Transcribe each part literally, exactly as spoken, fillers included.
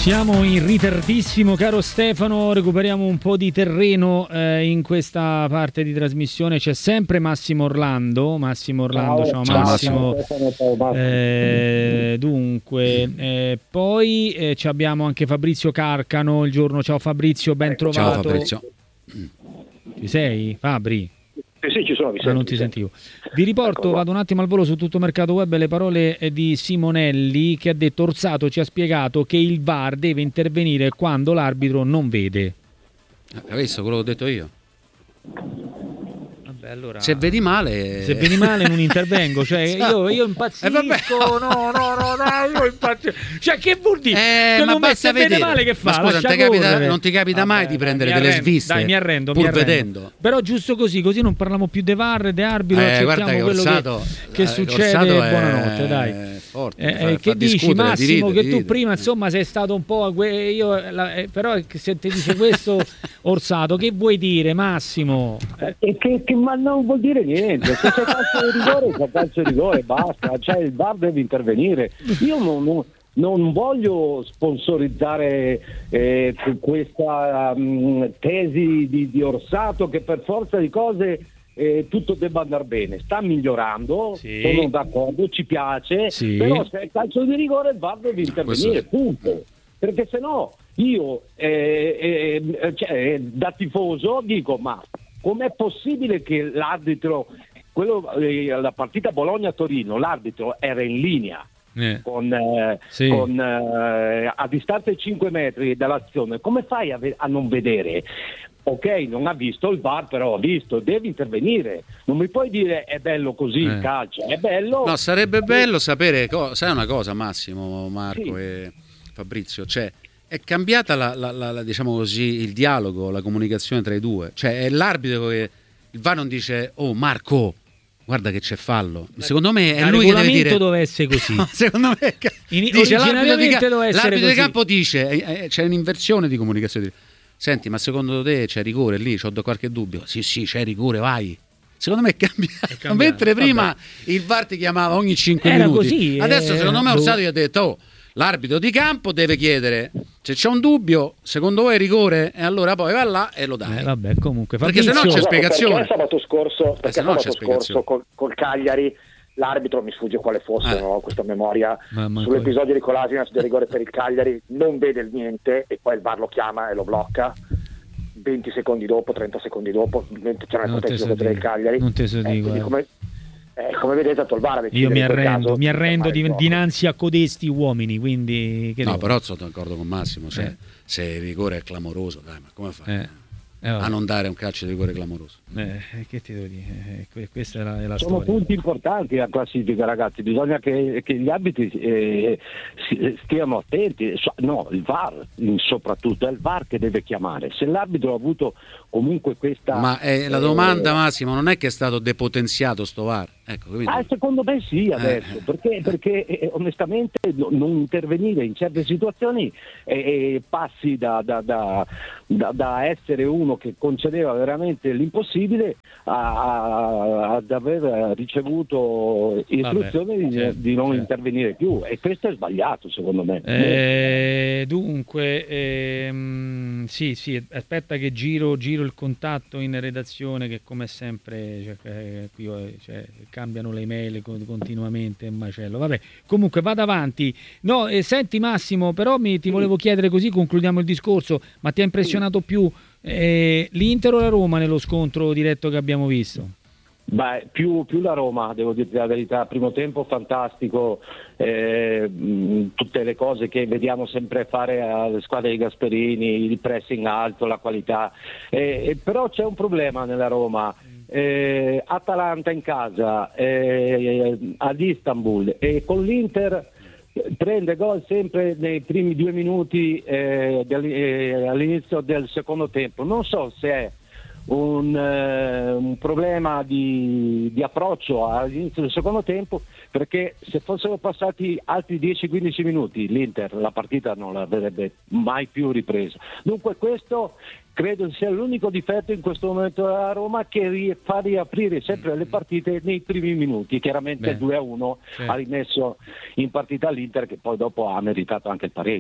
Siamo in ritardissimo, caro Stefano, recuperiamo un po' di terreno eh, in questa parte di trasmissione. C'è sempre Massimo Orlando. Massimo Orlando, ciao, ciao Massimo. Massimo. Eh, dunque, eh, poi eh, ci abbiamo anche Fabrizio Carcano il giorno. Ciao Fabrizio, ben trovato. Ciao Fabrizio. Ci sei, Fabri? Eh sì, ci sono, vi ah, non ti sentivo. Vi riporto, ecco, vado un attimo al volo su Tutto Mercato Web, le parole di Simonelli, che ha detto: Orsato ci ha spiegato che il V A R deve intervenire quando l'arbitro non vede. Hai visto quello che ho detto io? Vabbè, allora, se vedi male, se vedi male non intervengo, cioè io, io impazzisco, eh, no, no, no, dai, io impazzisco. Cioè, che vuol dire? Eh, ma me se vede male che fa? Ma scusa, non ti capita, non ti capita Vabbè, mai di prendere dai, delle sviste? Dai, mi arrendo, pur mi arrendo. vedendo. Però giusto così, così non parliamo più de V A R, de arbitro, eh, accettiamo che quello Orsato, che, che succede. È, buonanotte, dai. Forte, eh, fa, eh, fa che dici, Massimo? Dirite, che tu dirite. prima, insomma, sei stato un po' io, la, eh, però se ti dice questo Orsato, che vuoi dire, Massimo? Eh, e che, che ma non vuol dire niente. Se c'è calcio di rigore, c'è calcio di rigore, basta. Cioè il V A R deve intervenire. Io non, non, non voglio sponsorizzare eh, questa um, tesi di, di Orsato che per forza di cose eh, tutto debba andare bene. Sta migliorando, sì. Sono d'accordo, ci piace, sì. Però se è calcio di rigore il V A R deve intervenire, punto. Perché se no io eh, eh, cioè, da tifoso dico: ma com'è possibile che l'arbitro, quello, eh, la partita Bologna-Torino, l'arbitro era in linea eh. con, eh, sì. con eh, a distanza di cinque metri dall'azione, come fai a, ve- a non vedere? Ok, non ha visto il V A R, però ha visto, devi intervenire. Non mi puoi dire è bello così eh. il calcio, è bello. No, sarebbe bello sapere, co- sai una cosa, Massimo, Marco sì. e Fabrizio, cioè è cambiata la, la, la, la, diciamo così, il dialogo, la comunicazione tra i due. Cioè è l'arbitro che il V A R non dice: oh Marco, guarda che c'è fallo. Secondo me è lui che deve dire. Deve essere così. No, secondo me In, dice, l'arbitro, di, ca- deve essere l'arbitro così. di campo dice, eh, c'è un'inversione di comunicazione. Senti, ma secondo te c'è rigore lì? C'ho qualche dubbio? Sì, sì, c'è rigore, vai. Secondo me è cambiato. È cambiato. Mentre prima Vabbè. il V A R ti chiamava ogni cinque Era minuti. Così, Adesso eh, secondo me Orsato gli ha detto: oh, l'arbitro di campo deve chiedere se c'è un dubbio, secondo voi è rigore, e allora poi va là e lo dai. Eh, vabbè, comunque, perché se no c'è spiegazione. Perché sabato scorso, perché eh, no sabato scorso col, col Cagliari l'arbitro, mi sfugge quale fosse, eh. no, questa memoria, sull'episodio di Kolasinac del rigore per il Cagliari, non vede niente e poi il V A R lo chiama e lo blocca. venti secondi dopo, trenta secondi dopo, c'era il proteggio del Cagliari. Non te so eh, dico. Come, eh, come vedete, ha tolto il V A R. Io mi arrendo, caso, mi arrendo di, dinanzi a codesti uomini, quindi che no, devo? Però sono d'accordo con Massimo, cioè, eh. se il rigore è clamoroso, dai, ma come fai? Eh. Eh, a non dare un calcio di rigore clamoroso. Eh, che ti devo dire? Eh, questa è la, è la Sono storia. punti importanti la classifica, ragazzi. Bisogna che, che gli arbitri eh, stiano attenti. No, il V A R soprattutto, è il V A R che deve chiamare. Se l'arbitro ha avuto comunque questa. Ma eh, la domanda, eh, Massimo, non è che è stato depotenziato sto V A R? Ecco, quindi... ah, secondo me sì, adesso, eh. perché, perché eh, onestamente non intervenire in certe situazioni eh, passi da, da, da, da, da essere uno che concedeva veramente l'impossibile a, ad aver ricevuto istruzioni Vabbè, di, certo, di non certo. intervenire più, e questo è sbagliato secondo me. Eh, dunque ehm, sì sì aspetta che giro giro il contatto in redazione, che come sempre cioè, eh, qui cioè, cambiano le email continuamente, un macello. Vabbè, comunque vado avanti. No, eh, senti Massimo, però mi, ti volevo chiedere, così concludiamo il discorso, ma ti ha impressionato più eh, l'Inter o la Roma nello scontro diretto che abbiamo visto? Beh, più, più la Roma, devo dirti la verità. Primo tempo fantastico, eh, tutte le cose che vediamo sempre fare alle squadre di Gasperini, il pressing alto, la qualità, eh, però c'è un problema nella Roma. Eh, Atalanta in casa, eh, ad Istanbul, e con l'Inter prende gol sempre nei primi due minuti eh, del, eh, all'inizio del secondo tempo. Non so se è un, eh, un problema di, di approccio all'inizio del secondo tempo, perché se fossero passati altri dieci quindici minuti l'Inter la partita non l'avrebbe mai più ripresa. Dunque questo credo sia l'unico difetto in questo momento della Roma, che fa riaprire sempre le partite nei primi minuti. Chiaramente il due a uno certo. ha rimesso in partita l'Inter, che poi dopo ha meritato anche il pareggio.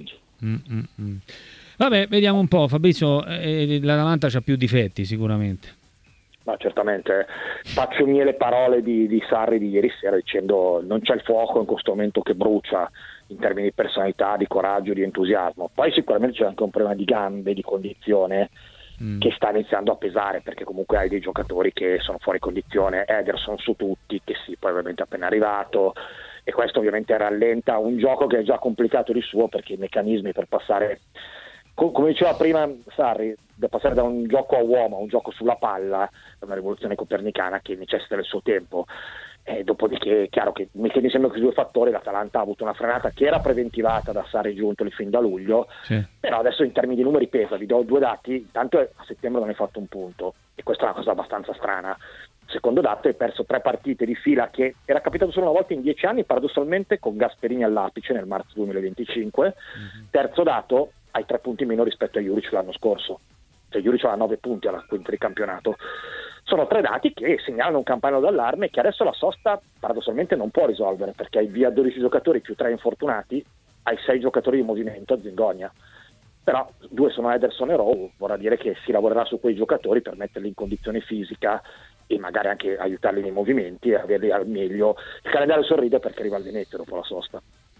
Mm, mm, mm. Vabbè, vediamo un po', Fabrizio, eh, l'Atalanta c'ha più difetti sicuramente. Ma certamente faccio mie le parole di, di Sarri di ieri sera dicendo non c'è il fuoco in questo momento che brucia in termini di personalità, di coraggio, di entusiasmo. Poi sicuramente c'è anche un problema di gambe, di condizione mm. che sta iniziando a pesare, perché comunque hai dei giocatori che sono fuori condizione, Ederson su tutti, che sì, poi ovviamente è appena arrivato, e questo ovviamente rallenta un gioco che è già complicato di suo, perché i meccanismi per passare, come diceva prima Sarri, da passare da un gioco a uomo a un gioco sulla palla è una rivoluzione copernicana che necessita del suo tempo. E dopodiché è chiaro che mi sembra che questi due fattori l'Atalanta ha avuto una frenata che era preventivata da Sarri Giuntoli fin da luglio, sì. Però adesso in termini di numeri pesa, vi do due dati. Intanto a settembre non hai fatto un punto, e questa è una cosa abbastanza strana. Secondo dato, hai perso tre partite di fila, che era capitato solo una volta in dieci anni, paradossalmente, con Gasperini all'apice nel marzo duemilaventicinque. Mm-hmm. Terzo dato, hai tre punti meno rispetto a Juric l'anno scorso, cioè Juric ha nove punti alla quinta di campionato. Sono tre dati che segnalano un campanello d'allarme che adesso la sosta paradossalmente non può risolvere, perché hai via dodici giocatori più tre infortunati, hai sei giocatori di movimento a Zingonia, però due sono Ederson e Rowe, vorrà dire che si lavorerà su quei giocatori per metterli in condizione fisica e magari anche aiutarli nei movimenti e averli al meglio. Il calendario sorride perché arriva il Venezia dopo la sosta.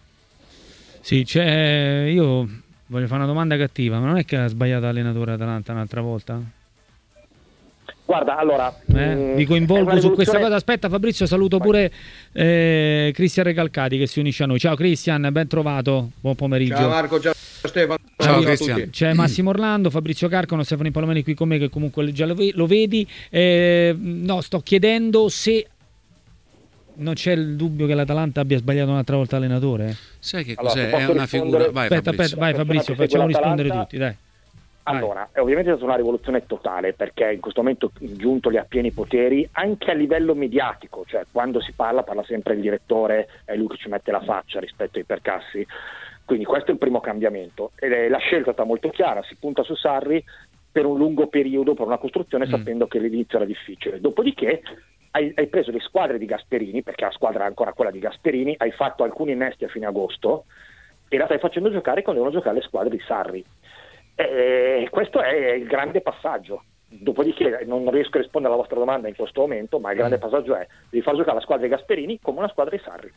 Sì, c'è, io voglio fare una domanda cattiva, ma non è che ha sbagliato l'allenatore Atalanta un'altra volta? Guarda, allora eh, mh, vi coinvolgo su questa cosa. Aspetta Fabrizio, saluto pure eh, Cristian Recalcati che si unisce a noi. Ciao Cristian, ben trovato, buon pomeriggio. Ciao Marco, ciao Stefano. Ciao, ciao Cristian. a tutti. C'è Massimo Orlando, Fabrizio Carcano, Stefano Palomeni qui con me, che comunque già lo, ve- lo vedi. Eh, no, sto chiedendo se non c'è il dubbio che l'Atalanta abbia sbagliato un'altra volta allenatore. Sai che allora, cos'è? È una figura. Vai, aspetta, Fabrizio. aspetta, vai Fabrizio, facciamo rispondere tutti, dai. Allora, è ovviamente stata una rivoluzione totale, perché in questo momento Giuntoli ha pieni poteri anche a livello mediatico, cioè quando si parla parla sempre il direttore, è lui che ci mette la faccia rispetto ai percassi, quindi questo è il primo cambiamento. E la scelta è stata molto chiara, si punta su Sarri per un lungo periodo, per una costruzione, mm. sapendo che l'inizio era difficile. Dopodiché hai, hai preso le squadre di Gasperini, perché la squadra è ancora quella di Gasperini, hai fatto alcuni innesti a fine agosto e la stai facendo giocare quando devono giocare le squadre di Sarri. E questo è il grande passaggio. Dopodiché non riesco a rispondere alla vostra domanda in questo momento, ma il grande passaggio è devi far giocare la squadra di Gasperini come una squadra di Sarri.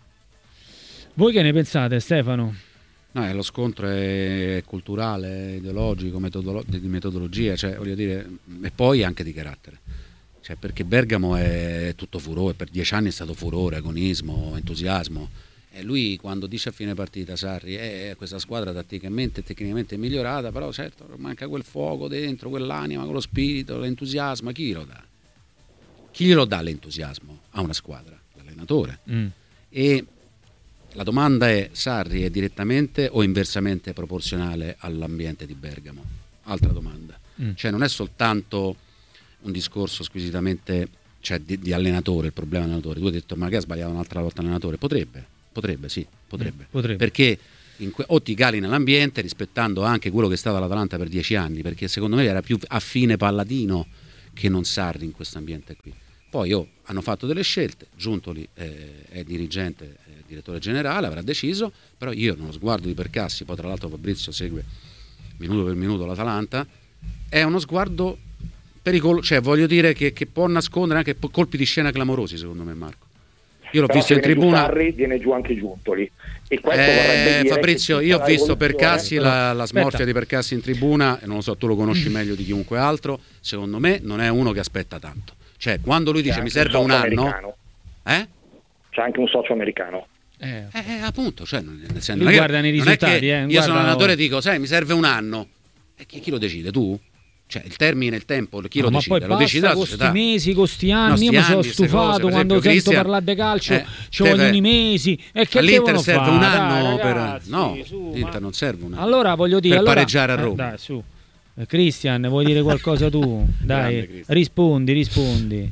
Voi che ne pensate, Stefano? No, lo scontro è culturale, è ideologico, metodolo- di metodologia, cioè voglio dire, e poi anche di carattere. Cioè, perché Bergamo è tutto furore, per dieci anni è stato furore, agonismo, entusiasmo. E lui quando dice a fine partita Sarri eh, questa squadra tatticamente e tecnicamente è migliorata, però certo manca quel fuoco dentro, quell'anima, quello spirito, l'entusiasmo, chi glielo dà? Chi glielo dà l'entusiasmo a una squadra? L'allenatore. Mm. E la domanda è: Sarri è direttamente o inversamente proporzionale all'ambiente di Bergamo? Altra domanda. Mm. Cioè non è soltanto un discorso squisitamente, cioè, di, di allenatore, il problema dell'allenatore. Tu hai detto ma che ha sbagliato un'altra volta l'allenatore? Potrebbe. Potrebbe, sì, potrebbe. potrebbe. Perché in que- o ti cali nell'ambiente rispettando anche quello che è stato l'Atalanta per dieci anni, perché secondo me era più affine Palladino che non Sarri in questo ambiente qui. Poi oh, hanno fatto delle scelte, Giuntoli eh, è dirigente, è direttore generale, avrà deciso, però io nello sguardo di Percassi, poi tra l'altro Fabrizio segue minuto per minuto l'Atalanta, è uno sguardo pericoloso, cioè voglio dire che, che può nascondere anche colpi di scena clamorosi, secondo me, Marco. Io l'ho però visto in tribuna. Sarri viene giù anche Giuntoli. E questo eh, vorrebbe dire Fabrizio, io ho visto Percassi, però, la, la smorfia aspetta. di Percassi in tribuna, e non lo so, tu lo conosci meglio di chiunque altro. Secondo me non è uno che aspetta tanto. Cioè, quando lui dice mi serve un, un anno, eh? C'è anche un socio americano. Eh, eh appunto, cioè, nel senso, lui guarda nei risultati. Che eh, io sono allenatore e dico, sai, mi serve un anno. E chi, chi lo decide? Tu? Cioè il termine, il tempo, chi no, lo ma decide? poi Lo decide la con società. sti mesi, con sti anni, no, sti io mi sono stufato cose, quando esempio, sento Christian, parlare di calcio, eh, ci vogliono i mesi. E che all'Inter serve fare? un anno dai, ragazzi, per no, su, l'Inter ma... non serve un anno. Allora voglio dire, per allora... pareggiare a Roma. Eh, dai, su. Eh, Christian, vuoi dire qualcosa tu? Dai, rispondi, rispondi.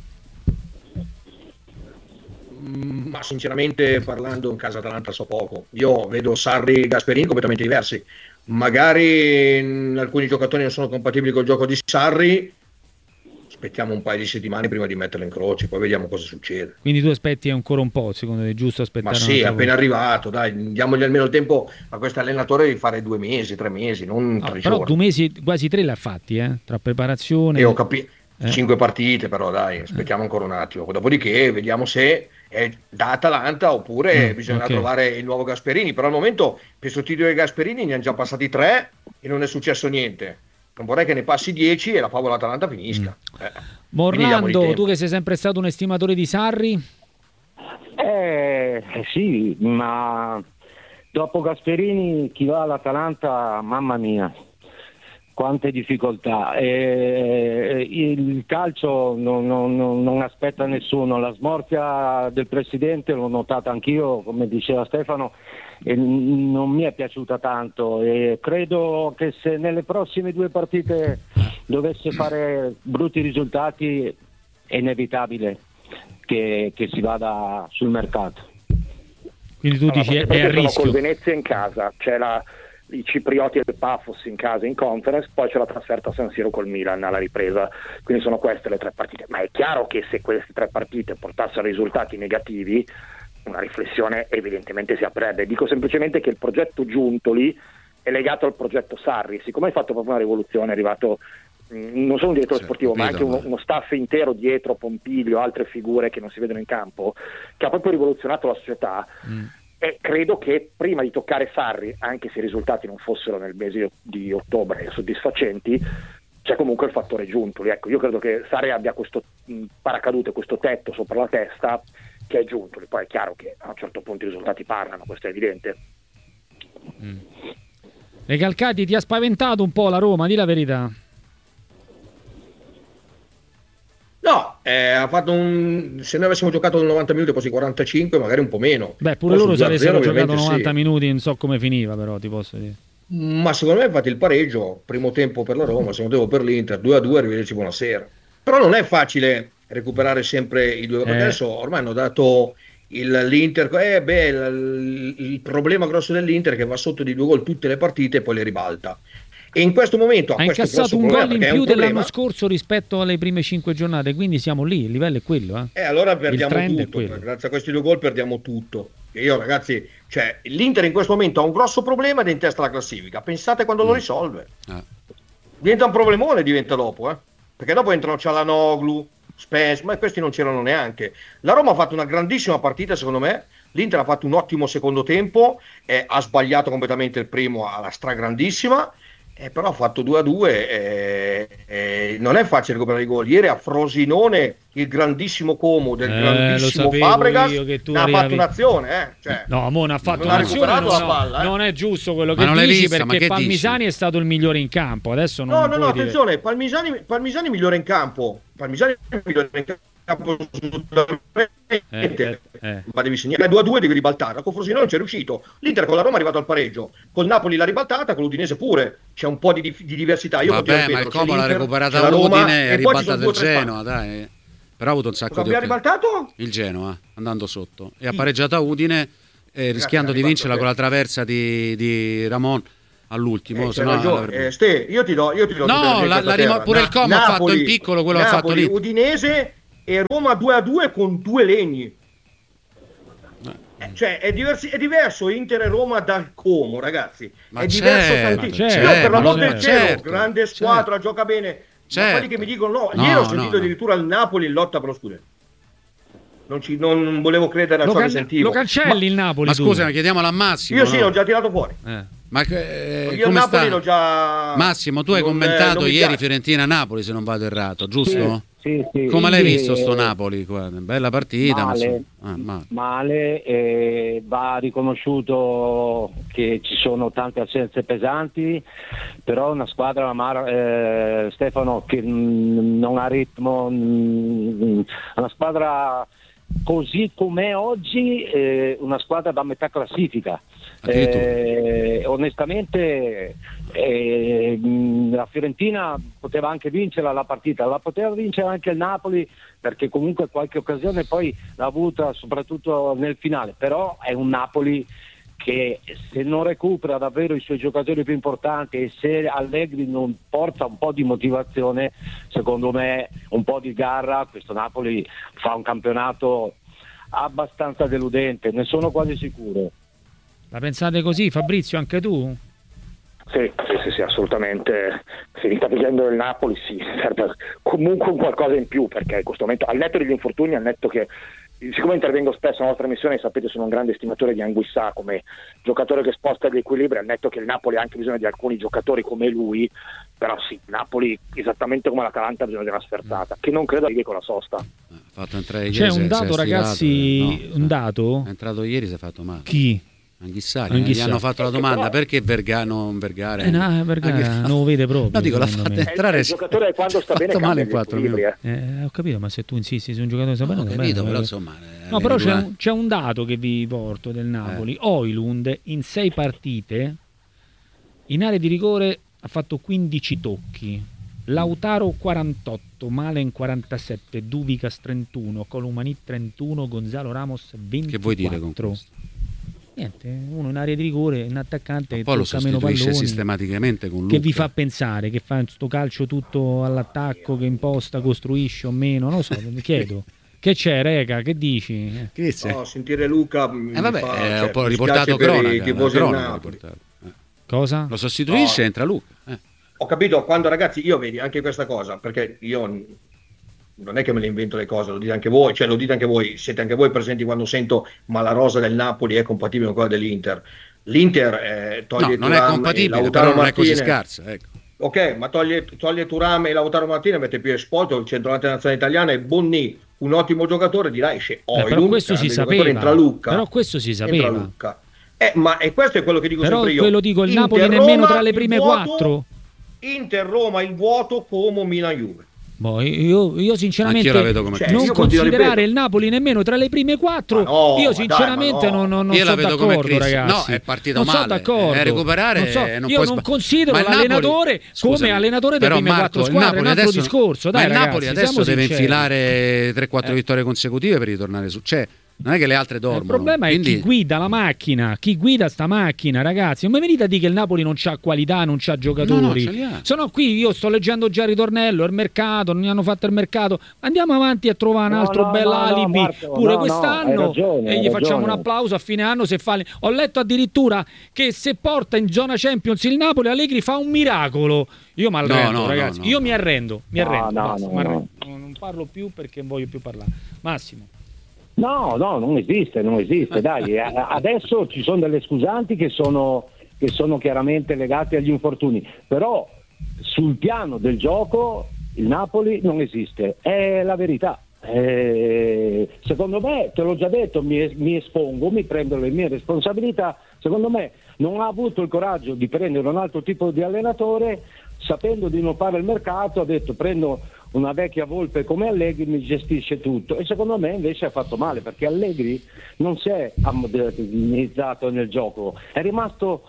Ma sinceramente parlando in casa Atalanta so poco. Io vedo Sarri e Gasperini completamente diversi. Magari alcuni giocatori non sono compatibili col gioco di Sarri, aspettiamo un paio di settimane prima di metterlo in croce, poi vediamo cosa succede. Quindi tu aspetti ancora un po', secondo te è giusto aspettare? Ma sì, è appena arrivato, dai, diamogli almeno il tempo a questo allenatore di fare due mesi, tre mesi, non no, tre però giorni. due mesi, quasi tre l'ha fatti, eh? Tra preparazione... E ho capito, eh? cinque partite, però dai, aspettiamo eh. ancora un attimo. Dopodiché vediamo se è da Atalanta oppure mm, bisogna okay. trovare il nuovo Gasperini. Però al momento per sostituire i Gasperini ne hanno già passati tre e non è successo niente. Non vorrei che ne passi dieci e la favola Atalanta finisca. Mm. Eh. Morlando, tu che sei sempre stato un estimatore di Sarri? Eh, eh sì, ma dopo Gasperini chi va all'Atalanta, mamma mia, quante difficoltà. Eh, il calcio non, non, non aspetta nessuno, la smorfia del presidente l'ho notata anch'io, come diceva Stefano, e non mi è piaciuta tanto e credo che se nelle prossime due partite dovesse fare brutti risultati è inevitabile che, che si vada sul mercato. Quindi tu dici allora, è, è a rischio. Col Venezia in casa, c'è la, i ciprioti e il Pafos in casa in Conference, poi c'è la trasferta a San Siro col Milan alla ripresa, quindi sono queste le tre partite, ma è chiaro che se queste tre partite portassero risultati negativi una riflessione evidentemente si aprirebbe. Dico semplicemente che il progetto Giuntoli è legato al progetto Sarri, siccome hai fatto proprio una rivoluzione, è arrivato mh, non solo un direttore sì, sportivo ma anche uno, uno staff intero dietro, Pompilio, altre figure che non si vedono in campo, che ha proprio rivoluzionato la società. Mm. E credo che prima di toccare Sarri, anche se i risultati non fossero nel mese di ottobre soddisfacenti, c'è comunque il fattore Giuntoli. Ecco, io credo che Sarri abbia questo mh, paracadute, questo tetto sopra la testa che è Giuntoli. Poi è chiaro che a un certo punto i risultati parlano, questo è evidente. Mm. Recalcati, ti ha spaventato un po' la Roma, di la verità? No, eh, ha fatto un... se noi avessimo giocato novanta minuti, quasi quarantacinque, magari un po' meno. Beh, pure loro se avessero giocato novanta sì. minuti, non so come finiva, però ti posso dire. Ma secondo me infatti il pareggio, primo tempo per la Roma, secondo tempo per l'Inter, due a due, arrivederci, buonasera. Però non è facile recuperare sempre i due, perché eh. adesso ormai hanno dato il, l'Inter, eh beh, il, il problema grosso dell'Inter è che va sotto di due gol tutte le partite e poi le ribalta. E in questo momento ha incassato un gol in più dell'anno scorso rispetto alle prime cinque giornate, quindi siamo lì, il livello è quello. Eh, eh allora perdiamo tutto, grazie a questi due gol perdiamo tutto. E io ragazzi, cioè l'Inter in questo momento ha un grosso problema ed è in testa alla classifica, pensate quando mm. lo risolve. Ah. Diventa un problemone, diventa dopo, eh? Perché dopo entrano Cialanoglu, Spence, ma questi non c'erano neanche. La Roma ha fatto una grandissima partita secondo me, l'Inter ha fatto un ottimo secondo tempo, eh, ha sbagliato completamente il primo alla stragrandissima. Eh, però ha fatto due a due, eh, eh, non è facile recuperare i gol. Ieri a Frosinone il grandissimo Como del eh, grandissimo Fabregas ne ha fatto un'azione, eh. Cioè, no, mo non ha fatto non un'azione, ha no, la palla, eh. Non è giusto quello che dici vista, perché Palmisani dici? È stato il migliore in campo. Adesso non no, no, no, dire... attenzione, Palmisani, Palmisani migliore in campo. Palmisani migliore in campo. Eh, eh, eh. Ma devi segnare due a due, devi ribaltarla. Con Frosinone non c'è riuscito. L'Inter con la Roma è arrivato al pareggio, col Napoli l'ha ribaltata, con l'Udinese pure c'è un po' di, di diversità. Io vabbè, ma il Como l'ha recuperata la Udine e ha ribaltato il Genoa, dai. Però ha avuto un sacco Cosa di ha ribaltato? il Genoa andando sotto e ha pareggiato a Udine eh, rischiando di vincerla con la traversa di, di Ramon all'ultimo. Eh, se no, ragione. Eh, Ste, io ti do, io ti do no, la, la rim- pure Na- il Como Napoli, ha fatto in piccolo quello Napoli, ha fatto lì. Udinese e Roma due a due con due legni. Eh, cioè è, diversi, è diverso Inter e Roma dal Como, ragazzi. Ma è diverso tantissimo. Certo, no, per l'amor del certo, cielo, certo, grande squadra, certo. Gioca bene. Certo. Ma quelli che mi dicono no, no ieri ho sentito no, addirittura il Napoli in lotta per lo scudetto. Non, ci, non volevo credere a ciò can- che sentivo. Lo cancelli ma, il Napoli? Ma scusa, chiediamolo a Massimo. Io no? sì, l'ho già tirato fuori. Eh. Ma eh, io come Napoli sta? l'ho già. Massimo, tu hai non, commentato eh, ieri Fiorentina-Napoli, se non vado errato, giusto? Sì, sì, come l'hai sì, visto sto eh, Napoli? Qua? Bella partita, male, ma ah, male. male eh, va riconosciuto che ci sono tante assenze pesanti, però una squadra eh, Stefano che mh, non ha ritmo, mh, una squadra così com'è oggi, eh, una squadra da metà classifica. Eh, onestamente eh, la Fiorentina poteva anche vincerla la partita, la poteva vincere anche il Napoli, perché comunque qualche occasione poi l'ha avuta soprattutto nel finale, però è un Napoli che se non recupera davvero i suoi giocatori più importanti e se Allegri non porta un po' di motivazione, secondo me un po' di garra, questo Napoli fa un campionato abbastanza deludente, ne sono quasi sicuro. La pensate così, Fabrizio, anche tu? Sì, sì, sì, sì, assolutamente. Finita vedendo il Napoli, sì, serve comunque un qualcosa in più, perché in questo momento, al netto degli infortuni, al netto che, siccome intervengo spesso nella nostra missione, sapete, sono un grande stimatore di Anguissà come giocatore che sposta gli equilibri, al netto che il Napoli ha anche bisogno di alcuni giocatori come lui, però sì, Napoli, esattamente come l'Atalanta, ha bisogno di una sferzata, che non credo arrivi con la sosta. Ha fatto entrare ieri, C'è un dato, ragazzi, no, un dato? È entrato ieri, si è fatto male. Chi? Anghissà, Anghissà. gli hanno fatto la domanda perché Vergara non Vergara eh no, Vergara anche... non lo vede proprio. No, dico, l'ha fatto me. entrare. Eh, il giocatore quando sta bene male in cambia quattro gli equilibri, eh. Eh, ho capito, ma se tu insisti su un giocatore sta bene, ho sta capito, bene, però eh. insomma, no, però c'è un, c'è un dato che vi porto del Napoli. Eh. Højlund in sei partite in area di rigore ha fatto quindici tocchi, Lautaro quarantotto, Malen quarantasette, Duvicas trentuno, Colomani trentuno, Gonzalo Ramos ventiquattro. Che vuoi dire con questo? Niente, uno in area di rigore, un attaccante che poi lo tocca meno sostituisce palloni, sistematicamente con Luca. che vi fa pensare che fa sto calcio tutto all'attacco, che imposta, costruisce o meno, non lo so, mi chiedo. Che c'è, Reca? Che dici? Eh. Che c'è? No, sentire Luca eh vabbè, fa, è cioè, un po' mi riportato spiace per cronaca, i tifosi del cronaca Napoli. riportato. Eh. Cosa? Lo sostituisce No. e entra Luca. Eh. Ho capito, quando ragazzi, io vedi anche questa cosa, perché io non è che me le invento le cose, lo dite anche voi, cioè lo dite anche voi, siete anche voi presenti quando sento ma la rosa del Napoli è compatibile con quella dell'Inter. L'Inter eh, toglie No, non è Thuram e compatibile, Lautaro però non è così Martinez. scarsa, ecco. Ok, ma toglie, toglie Thuram e Lautaro Martinez, mette più Esposito, il centravanti nazionale italiana e Bonni, un ottimo giocatore, dirà esce Eh, però questo si sapeva. entra Lucca, Però questo si entra sapeva. Lucca. Eh, ma e questo è quello che dico Però sempre io. quello dico, il Inter, Napoli Roma, nemmeno tra le il prime vuoto, quattro. Inter Roma il vuoto come Milan Juve. Boh, io, io sinceramente Anch'io la vedo come Cioè, non io continuo a considerare ripetere. il Napoli nemmeno tra le prime quattro, Ma no, io ma sinceramente dai, ma no. non, non, non Io la sono vedo come d'accordo, Chris. ragazzi. No, è partito non male. sono d'accordo. Eh, recuperare non so, non io puoi non sba- considero Ma il Napoli- l'allenatore come scusami, allenatore delle però prime Marco, quattro il squadre, Napoli è un altro adesso- discorso. Dai, ma il ragazzi, Napoli adesso siamo deve sinceri. infilare tre quattro Eh. vittorie consecutive per ritornare su. Cioè, non è che le altre dormono. Il problema quindi... è chi guida la macchina, chi guida sta macchina, ragazzi. Non mi venite a dire che il Napoli non c'ha qualità, non c'ha giocatori. No, no, ce li ha. Sono qui, io sto leggendo già il ritornello, il mercato, non hanno fatto il mercato. Andiamo avanti a trovare un No, altro no, bel no, no, alibi Marco, pure no, no, quest'anno hai ragione, e hai gli facciamo un ragione. applauso a fine anno se fa. Ho letto addirittura che se porta in zona Champions il Napoli, Allegri fa un miracolo. Io mi arrendo, No, no, ragazzi. no, no, io no. mi arrendo, mi No, arrendo. no, basta, no, mi arrendo. no. Non non parlo più perché non voglio più parlare. Massimo. No, no, non esiste, non esiste. Dai, a- adesso ci sono delle scusanti che sono, che sono chiaramente legate agli infortuni, però sul piano del gioco il Napoli non esiste, è la verità. Eh, secondo me, te l'ho già detto, mi, es- mi espongo, mi prendo le mie responsabilità. Secondo me non ha avuto il coraggio di prendere un altro tipo di allenatore, sapendo di non fare il mercato, ha detto prendo una vecchia volpe come Allegri, mi gestisce tutto, e secondo me invece ha fatto male, perché Allegri non si è modernizzato nel gioco, è rimasto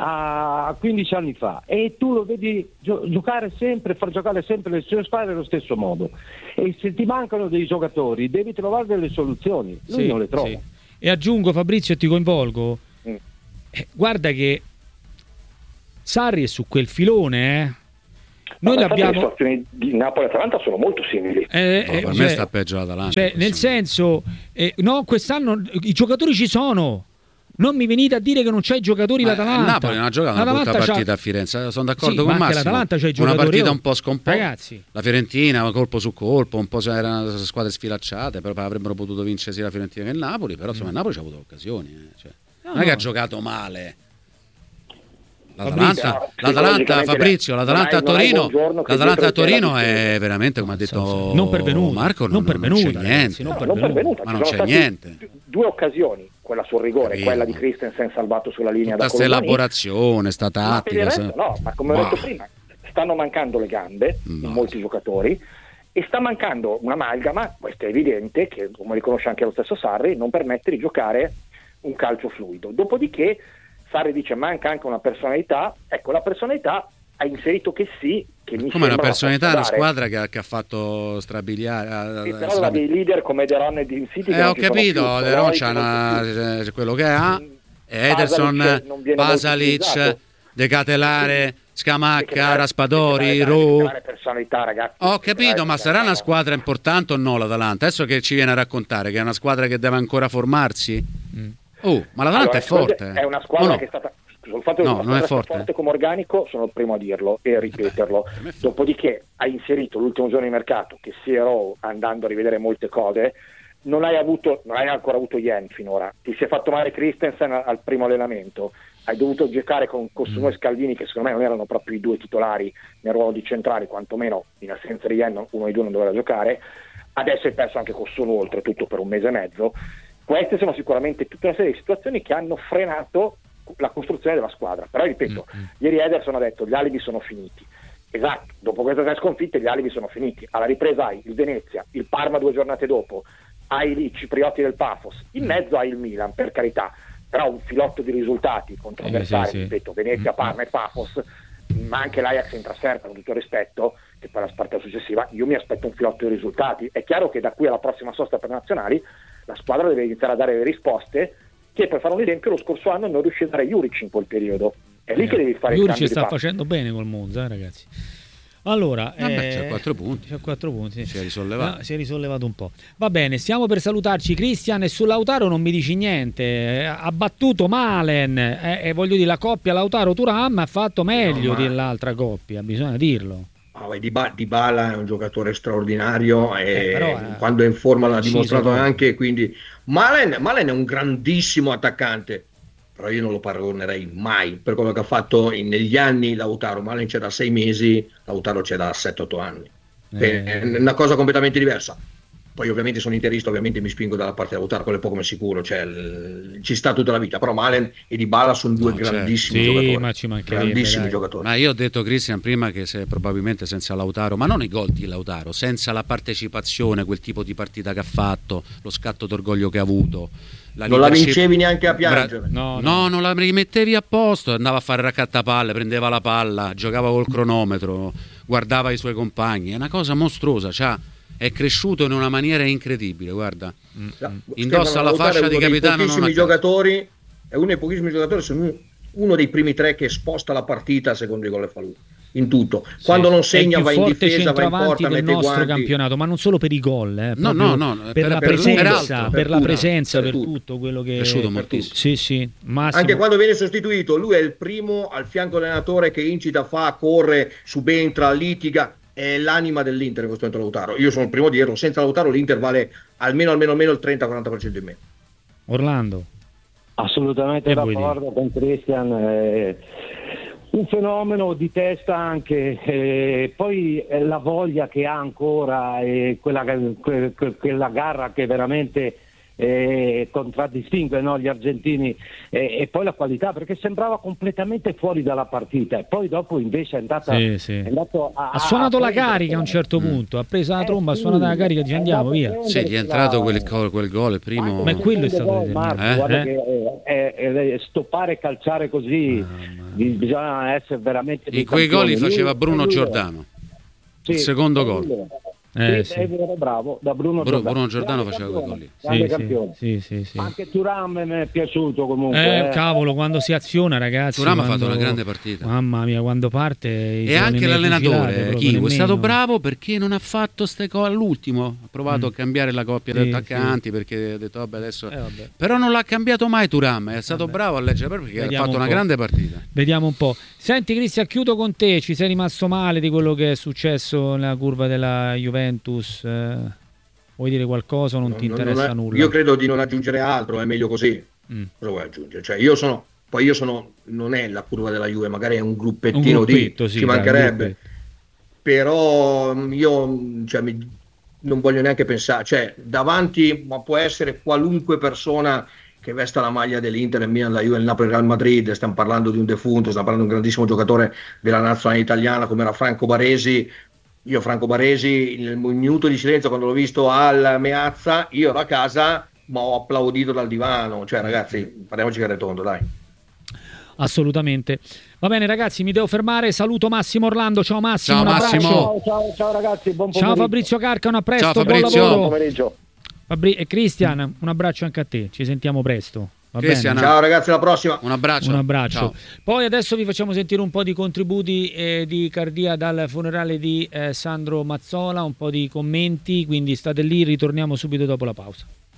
a quindici anni fa e tu lo vedi gio- giocare sempre, far giocare sempre le sue squadre allo stesso modo, e se ti mancano dei giocatori devi trovare delle soluzioni, lui Sì, non le trova. sì. E aggiungo, Fabrizio, e ti coinvolgo. Mm. Eh, guarda che Sarri è su quel filone, eh. Noi Ma infatti le l'abbiamo. situazioni di Napoli e Atalanta sono molto simili. Eh, No, eh, per cioè- me sta peggio l'Atalanta. cioè, nel senso, eh, no, quest'anno i giocatori ci sono. Non mi venite a dire che non c'è i giocatori Ma l'Atalanta. il Napoli non ha giocato una L'Atalanta brutta c'ha- partita a Firenze, sono d'accordo Sì, con ma anche Massimo. l'Atalanta c'ha i Una giocatori, partita oh. un po' scomposta. Ragazzi. La Fiorentina, colpo su colpo, un po' c'erano squadre sfilacciate, però avrebbero potuto vincere sia la Fiorentina che il Napoli, però insomma il Napoli ci ha avuto occasioni. eh, cioè. No, non è che no. ha giocato male. Fabrizio, L'Atalanta, l'Atalanta psicologicamente Fabrizio, l'Atalanta a non hai- non hai Torino, buongiorno che l'Atalanta a dietro c'è la Torino è difesa. veramente, come ha detto non pervenuta, Marco, non non, non pervenuta, c'è ragazzi, niente. non No, pervenuta. non pervenuta. Ma Ci non sono c'è state niente. due occasioni, quella sul rigore, Capito. quella di Christensen salvato sulla linea Tutta da questa Colomani. elaborazione, sta Ma per tattica. il resto sa- no, ma come ho Bah. detto prima, stanno mancando le gambe No. in molti giocatori e sta mancando un'amalgama, questo è evidente, che come riconosce anche lo stesso Sarri, non permette di giocare un calcio fluido. Dopodiché Sarri dice manca anche una personalità, ecco la personalità ha inserito che sì, che mi Come una sembra personalità, la una possa dare. squadra che ha, che ha fatto strabiliare. Sì, eh, però strabi- aveva dei leader come De Ron e Dean City che Eh, non ho ci sono capito, più, De Ron Roy c'ha che non una- c'è più. c'è- c'è quello che ha. Ederson, Pasalic, De Catelare, Scamacca, Raspadori, Ru. Personalità, ragazzi. Ho capito, ma sarà una squadra importante o no l'Atalanta? Adesso che ci viene a raccontare che è una squadra che deve ancora formarsi? Mm. Oh, ma l'Atalanta allora, è forte. È una squadra no? che è stata sul fatto che no, non è forte. forte come organico, sono il primo a dirlo e a ripeterlo. Beh, dopodiché hai inserito l'ultimo giorno di mercato che si era andando a rivedere molte cose. Non hai avuto, non hai ancora avuto Yen finora. Ti si è fatto male Christensen al, al primo allenamento. Hai dovuto giocare con Costuno e Scalvini, che secondo me non erano proprio i due titolari nel ruolo di centrali, quantomeno in assenza di Yen uno dei due non doveva giocare. Adesso hai perso anche Costuno, oltretutto per un mese e mezzo. Queste sono sicuramente tutta una serie di situazioni che hanno frenato la costruzione della squadra. Però ripeto, mm-hmm. ieri Ederson ha detto gli alibi sono finiti. Esatto, dopo queste tre sconfitte gli alibi sono finiti. Alla ripresa hai il Venezia, il Parma due giornate dopo, hai i ciprioti del Pafos, in mezzo hai il Milan, per carità, però un filotto di risultati contro avversari, eh, sì, sì. ripeto, Venezia, Parma e Pafos, ma anche l'Ajax in trasferta, con tutto il rispetto, che poi la partita successiva, io mi aspetto un filotto di risultati. È chiaro che da qui alla prossima sosta per nazionali la squadra deve iniziare a dare le risposte, che per fare un esempio lo scorso anno non riuscì a dare Juric in quel periodo. È lì eh, che devi fare Juric il cambio sta di passo. facendo bene col Monza, eh, ragazzi. Allora, Vabbè, eh, c'ha quattro punti. C'ha quattro punti. Si è risollevato. No, si è risollevato un po'. Va bene, stiamo per salutarci, Cristian, e su Lautaro non mi dici niente. Eh, ha battuto Malen e eh, voglio dire, la coppia Lautaro-Thuram ha fatto meglio no, ma... dell'altra coppia, bisogna dirlo. Oh, Dybala è un giocatore straordinario e eh, però, eh, quando è in forma l'ha dimostrato anche, quindi Malen, Malen è un grandissimo attaccante, però io non lo paragonerei mai per quello che ha fatto in, negli anni Lautaro. Malen c'è da sei mesi, Lautaro c'è da sette otto anni, eh. è una cosa completamente diversa. Poi ovviamente sono interista, ovviamente mi spingo dalla parte di Lautaro, quello è poco ma sicuro, cioè, l- ci sta tutta la vita, però Malen e Dybala sono due no, grandissimi certo. giocatori, sì, ma ci grandissimi dai. giocatori. Ma io ho detto, Cristian, prima che se probabilmente senza Lautaro, ma non i gol di Lautaro, senza la partecipazione, quel tipo di partita che ha fatto, lo scatto d'orgoglio che ha avuto, la non leadership... la vincevi neanche a piangere. No, no, no, non la rimettevi a posto, andava a fare raccattapalle, prendeva la palla, giocava col cronometro, guardava i suoi compagni, è una cosa mostruosa, cioè, è cresciuto in una maniera incredibile, guarda, no, indossa la fascia di capitano. Non a giocatori, è uno dei pochissimi giocatori, sono uno dei primi tre che sposta la partita secondo i gol e fa lui. In tutto, sì. Quando non segna va in difesa, va in porta, del mette nostro guanti. campionato, ma non solo per i gol, eh, no, no, no, per, per la per presenza, per, per la tutto, presenza, per per tutto, tutto quello che è cresciuto moltissimo. Sì, sì, Massimo. Anche quando viene sostituito, lui è il primo al fianco dell'allenatore che incita, fa, corre, subentra, litiga. È l'anima dell'Inter in questo momento Lautaro. Io sono il primo a dirlo, senza Lautaro l'Inter vale almeno almeno almeno il trenta quaranta per cento in meno. Orlando. Assolutamente d'accordo con Cristian, eh, un fenomeno di testa anche, eh, poi eh, la voglia che ha ancora, eh, quella, que, que, quella garra che veramente eh, contraddistingue, no, gli argentini, eh, e poi la qualità, perché sembrava completamente fuori dalla partita e poi dopo invece è andata sì, sì. È andato a, ha suonato a la carica a un certo mm. punto, ha preso la tromba, eh, ha suonato la carica e dice andiamo via. Sì, gli è entrato quel, quel gol, il primo. Ma quello è stato Marco, eh? guarda che è, è, è stoppare e calciare così, ah, bisogna essere veramente in quei gol li faceva Bruno lui, Giordano, sì, il secondo gol. Eh, sì, sì. È vero, bravo, da Bruno Bruno Giordano, Bruno Giordano faceva quel gol lì. Sì, sì, sì, sì. Anche Thuram mi è piaciuto comunque. Eh, eh. Cavolo, quando si aziona, ragazzi. Thuram quando... ha fatto una grande partita. Mamma mia, quando parte. E anche l'allenatore Chivo è stato bravo perché non ha fatto ste cose all'ultimo. Ha provato mm. a cambiare la coppia sì, di attaccanti sì. perché ha detto vabbè adesso. Eh, vabbè. Però non l'ha cambiato mai Thuram. È stato vabbè. bravo a leggere perché Vediamo ha fatto un una grande partita. Vediamo un po'. Senti, Cristian, chiudo con te. Ci sei rimasto male di quello che è successo nella curva della Juventus? Vuoi dire qualcosa o non, non ti interessa non è, nulla? Io credo di non aggiungere altro, è meglio così. Mm. Cosa vuoi aggiungere? Cioè io sono, poi io sono, non è la curva della Juve, magari è un gruppettino un di, sì, ci mancherebbe. Dai, però io cioè, mi, non voglio neanche pensare, cioè davanti ma può essere qualunque persona che vesta la maglia dell'Inter, il Milan, la Juve, il Napoli, il Real Madrid, stiamo parlando di un defunto, stiamo parlando di un grandissimo giocatore della nazionale italiana come era Franco Baresi. Io Franco Baresi, nel minuto di silenzio quando l'ho visto al Meazza, io ero a casa ma ho applaudito dal divano, cioè ragazzi parliamoci che è tondo, dai. Assolutamente. Va bene ragazzi, mi devo fermare, saluto Massimo Orlando, ciao Massimo. Ciao Massimo. Ciao, ciao, ciao ragazzi, buon pomeriggio. Ciao Fabrizio Carcano, a presto, ciao, buon lavoro. Buon pomeriggio. Fabri- e Cristian, un abbraccio anche a te, ci sentiamo presto. Ciao ragazzi, alla prossima. Un abbraccio. Un abbraccio. Poi adesso vi facciamo sentire un po' di contributi eh, di Cardia dal funerale di eh, Sandro Mazzola, un po' di commenti, quindi state lì, ritorniamo subito dopo la pausa.